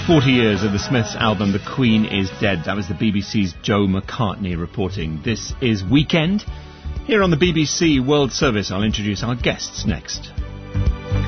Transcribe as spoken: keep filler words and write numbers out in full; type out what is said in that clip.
forty years of the Smiths' album The Queen is Dead. That was the B B C's Joe McCartney reporting. This is Weekend. Here on the B B C World Service, I'll introduce our guests next.